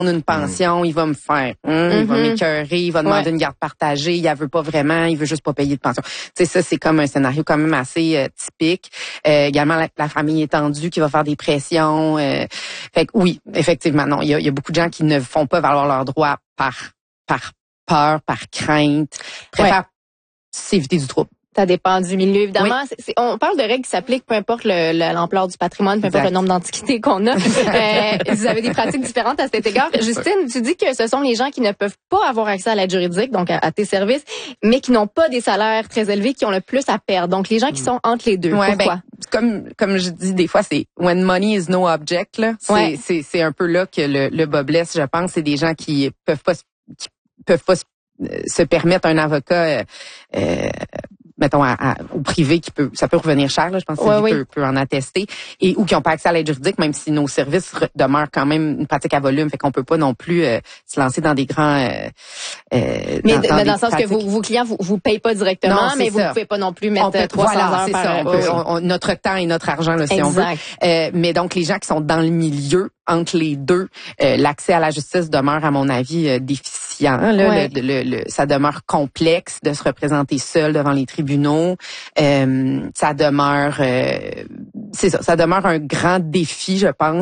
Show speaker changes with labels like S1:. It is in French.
S1: une pension, il va me faire, il va m'écœurer, il va demander une garde partagée, il la veut pas vraiment, il veut juste pas payer de pension. Tu sais, ça, c'est comme un scénario quand même assez typique. Également, la famille étendue qui va faire des pressions. Fait que oui, effectivement, non, il y a beaucoup de gens qui ne font pas valoir leurs droits par peur, par crainte, préfèrent s'éviter du trouble.
S2: Ça dépend du milieu, évidemment. Oui. On parle de règles qui s'appliquent peu importe l'ampleur du patrimoine, peu importe le nombre d'antiquités qu'on a. Vous avez des pratiques différentes à cet égard. Justine, tu dis que ce sont les gens qui ne peuvent pas avoir accès à l'aide juridique, donc à tes services, mais qui n'ont pas des salaires très élevés, qui ont le plus à perdre. Donc, les gens qui sont entre les deux.
S1: Ouais,
S2: pourquoi?
S1: Comme je dis des fois, c'est when money is no object, là. C'est un peu là que le bas blesse, je pense. C'est des gens qui peuvent pas se permettre un avocat, mettons, au privé ça peut revenir cher, là, je pense que Sylvie peut en attester, ou qui n'ont pas accès à l'aide juridique, même si nos services demeurent quand même une pratique à volume, fait qu'on peut pas non plus se lancer dans des grands...
S2: mais dans le sens que vos clients vous payent pas directement, non, mais vous pouvez pas non plus mettre 300 heures par...
S1: notre temps et notre argent, là, si on veut. Mais donc, les gens qui sont dans le milieu, entre les deux, l'accès à la justice demeure, à mon avis, déficient. Là, ça demeure complexe de se représenter seul devant les tribunaux. Ça demeure, ça demeure un grand défi, je pense.